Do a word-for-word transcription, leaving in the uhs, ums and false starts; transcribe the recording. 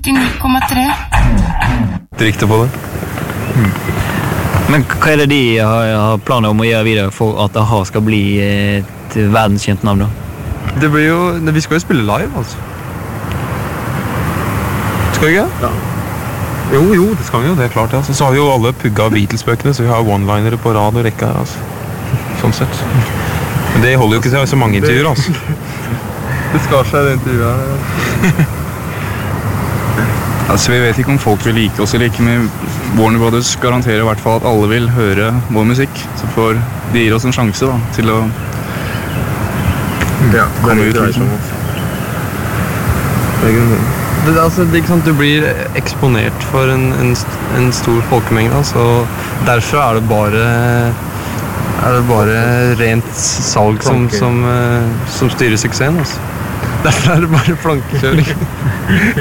førtini komma tre. Riktig på det. Mm. Men hva er det de har, har planer om å gjøre videre for at A-ha skal bli et verdenskjent navn da? Det blir jo, vi skal jo spille live, altså. Skal vi ikke? Ja. Jo, jo, det skal vi jo, det er klart. Altså. Så har vi jo alle pugga Beatles-bøkene, så vi har one-linere på rad og rekke her, altså. Sånn sett. Men det holder jo ikke til så mange intervjuer, altså. Det skal seg det intervjuet her. Altså, vi vet ikke om folk vil like oss eller ikke, men Warner Brothers garanterer i hvert fall at alle vil høre vår musikk. Så får de gir oss en sjanse da, til å ja, komme ut. Liksom. Det er grunnen. Det, altså, det er ikke sant, du blir eksponert for en, en, en stor folkemengde, så derfor er det bare, er det bare rent salg som, som, som styrer suksessen. Altså. Derfor er det bare plankekjøring.